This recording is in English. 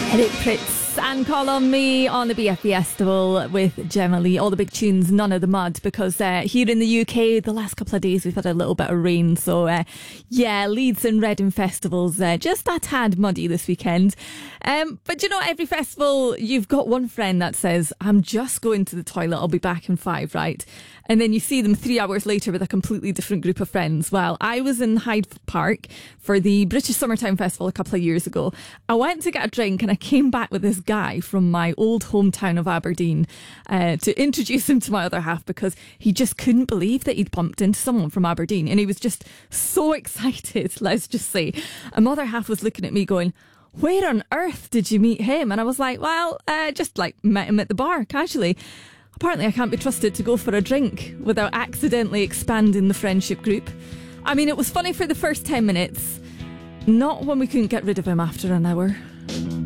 Eric Prydz and Call on Me on the BFB Festival with Gemma Lee. All the big tunes, none of the mud, because here in the UK, the last couple of days we've had a little bit of rain. So Leeds and Reading festivals just a tad muddy this weekend. But you know, every festival you've got one friend that says, I'm just going to the toilet, I'll be back in 5, right? And then you see them 3 hours later with a completely different group of friends. Well, I was in Hyde Park for the British Summertime Festival a couple of years ago. I went to get a drink and I came back with this guy from my old hometown of Aberdeen to introduce him to my other half, because he just couldn't believe that he'd bumped into someone from Aberdeen. And he was just so excited, let's just say. And my other half was looking at me going, where on earth did you meet him? And I was like, well, just met him at the bar casually. Apparently I can't be trusted to go for a drink without accidentally expanding the friendship group. I mean, it was funny for the first 10 minutes, not when we couldn't get rid of him after an hour.